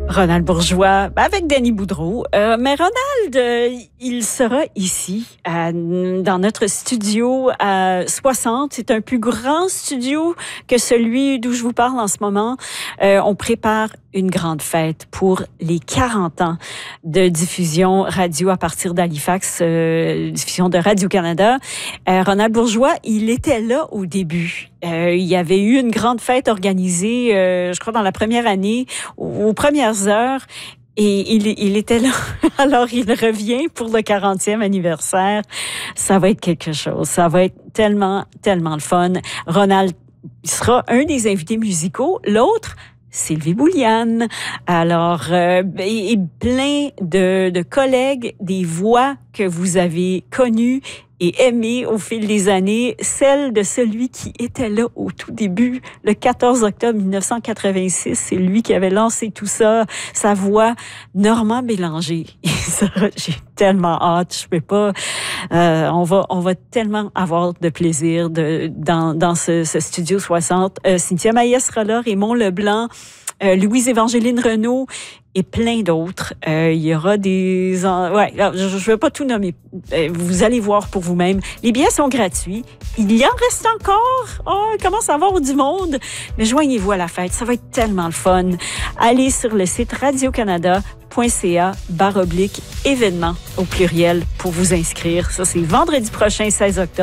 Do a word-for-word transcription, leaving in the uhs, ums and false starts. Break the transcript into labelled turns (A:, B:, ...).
A: Ronald Bourgeois avec Denis Boudreau. Euh, mais Ronald, euh, il sera ici, à, dans notre studio à soixante. C'est un plus grand studio que celui d'où je vous parle en ce moment. Euh, on prépare une grande fête pour les quarante ans de diffusion radio à partir d'Halifax, euh, diffusion de Radio-Canada. Euh, Ronald Bourgeois, il était là au début. Euh, il y avait eu une grande fête organisée, euh, je crois, dans la première année, aux, aux premières heures. Et il, il était là. Alors, il revient pour le quarantième anniversaire. Ça va être quelque chose. Ça va être tellement, tellement le fun. Ronald sera un des invités musicaux. L'autre, Sylvie Bouliane. Alors, euh, et, et plein de, de collègues, des voix que vous avez connues et aimées au fil des années, celle de celui qui était là au tout début, le quatorze octobre mille neuf cent quatre-vingt-six. C'est lui qui avait lancé tout ça, sa voix, Normand Bélanger. Et ça, j'ai tellement hâte, je peux pas. Euh, on va, on va tellement avoir de plaisir de, dans, dans ce, ce studio soixante. Euh, Cynthia Maillet sera là, Raymond Leblanc, euh, Louise-Évangeline Renaud et plein d'autres. Euh, il y aura des... Ouais, je ne vais pas tout nommer. Euh, vous allez voir pour vous-même. Les billets sont gratuits. Il y en reste encore. Oh, il commence à avoir du monde. Mais joignez-vous à la fête. Ça va être tellement le fun. Allez sur le site radiocanada.ca barre oblique événements au pluriel pour vous inscrire. Ça, c'est vendredi prochain, seize octobre.